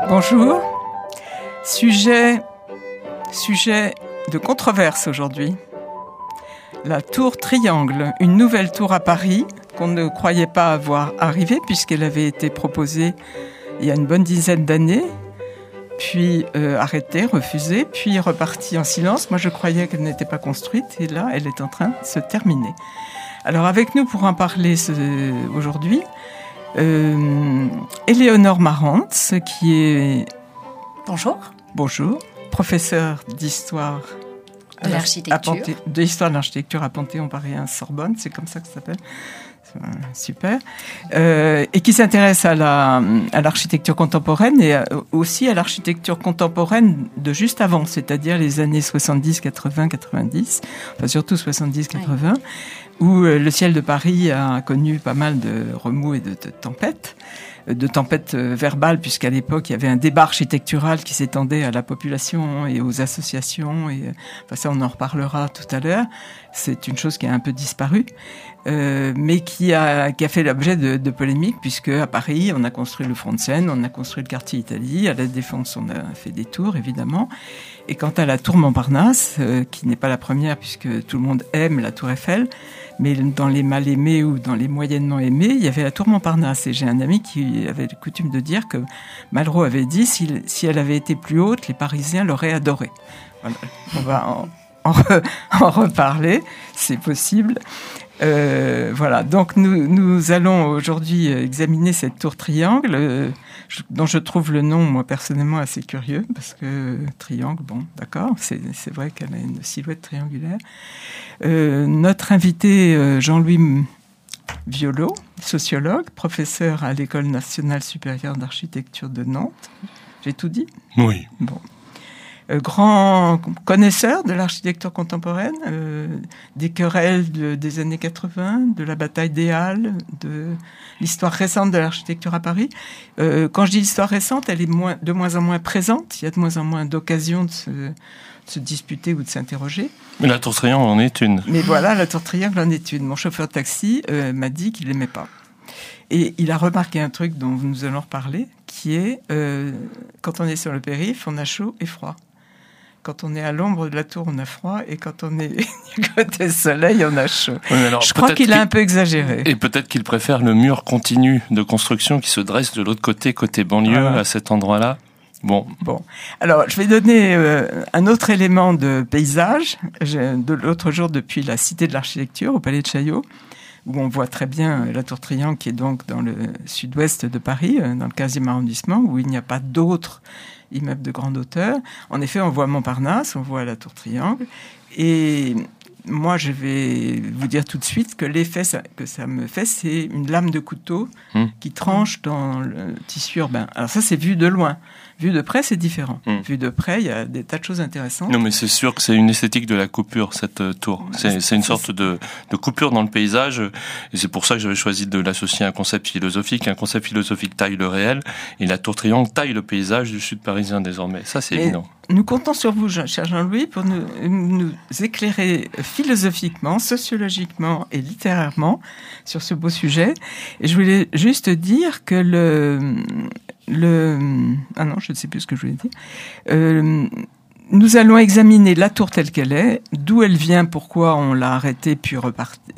Bonjour. Sujet de controverse aujourd'hui. La tour Triangle, une nouvelle tour à Paris qu'on ne croyait pas avoir arrivée puisqu'elle avait été proposée il y a une bonne dizaine d'années, puis arrêtée, refusée, puis repartie en silence. Moi, je croyais qu'elle n'était pas construite et là, elle est en train de se terminer. Alors, avec nous pour en parler aujourd'hui, Éléonore Marantz, qui est... Bonjour, professeure d'histoire de l'architecture. D'histoire de l'architecture à Panthéon-Paris-Sorbonne, c'est comme ça que ça s'appelle. Super. Et qui s'intéresse à l'architecture contemporaine et aussi à l'architecture contemporaine de juste avant, c'est-à-dire les années 70, 80, 90, enfin surtout 70, 80, oui. Où le ciel de Paris a connu pas mal de remous et de tempêtes verbales, puisqu'à l'époque, il y avait un débat architectural qui s'étendait à la population et aux associations. Et, enfin, ça, on en reparlera tout à l'heure. C'est une chose qui a un peu disparu, mais qui a fait l'objet de polémiques, puisque à Paris, on a construit le front de Seine, on a construit le quartier Italie, à la Défense, on a fait des tours, évidemment. Et quant à la tour Montparnasse, qui n'est pas la première, puisque tout le monde aime la tour Eiffel, mais dans les mal aimés ou dans les moyennement aimés, il y avait la tour Montparnasse. Et j'ai un ami qui avait coutume de dire que Malraux avait dit si elle avait été plus haute, les Parisiens l'auraient adorée. Voilà. On va en reparler, c'est possible. Voilà. Donc nous allons aujourd'hui examiner cette tour Triangle, dont je trouve le nom, moi personnellement, assez curieux, parce que Triangle, bon, d'accord, c'est vrai qu'elle a une silhouette triangulaire. Notre invité, Jean-Louis Violot, sociologue, professeur à l'École nationale supérieure d'architecture de Nantes. J'ai tout dit ? Oui. Bon. Grand connaisseur de l'architecture contemporaine, des querelles des années 80, de la bataille des Halles, de l'histoire récente de l'architecture à Paris. Quand je dis l'histoire récente, elle est de moins en moins présente. Il y a de moins en moins d'occasions de se disputer ou de s'interroger. Mais la tour Triangle en est une. Mais voilà, la tour Triangle en est une. Mon chauffeur de taxi m'a dit qu'il l'aimait pas. Et il a remarqué un truc dont nous allons reparler, qui est quand on est sur le périph', on a chaud et froid. Quand on est à l'ombre de la tour, on a froid, et quand on est côté soleil, on a chaud. Oui, alors, je crois qu'il a un peu exagéré. Et peut-être qu'il préfère le mur continu de construction qui se dresse de l'autre côté banlieue, voilà. À cet endroit-là. Bon. Alors, je vais donner un autre élément de paysage. De l'autre jour, depuis la Cité de l'Architecture, au Palais de Chaillot, où on voit très bien la tour Triangle, qui est donc dans le sud-ouest de Paris, dans le 15e arrondissement, où il n'y a pas d'autres immeubles de grande hauteur. En effet, on voit Montparnasse, on voit la tour Triangle. Et moi, je vais vous dire tout de suite que l'effet que ça me fait, c'est une lame de couteau qui tranche dans le tissu urbain. Alors ça, c'est vu de loin. Vu de près, c'est différent. Vu de près, il y a des tas de choses intéressantes. Non, mais c'est sûr que c'est une esthétique de la coupure, cette tour. C'est une sorte de coupure dans le paysage. Et c'est pour ça que j'avais choisi de l'associer à un concept philosophique. Un concept philosophique taille le réel. Et la tour Triangle taille le paysage du sud parisien désormais. Ça, c'est évident. Nous comptons sur vous, cher Jean-Louis, pour nous éclairer philosophiquement, sociologiquement et littérairement sur ce beau sujet. Et je voulais juste dire que ah non, je ne sais plus ce que je voulais dire. Nous allons examiner la tour telle qu'elle est, d'où elle vient, pourquoi on l'a arrêtée, puis repartie.